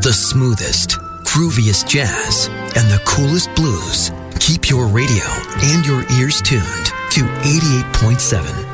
the smoothest, grooviest jazz, and the coolest blues. Keep your radio and your ears tuned to 88.7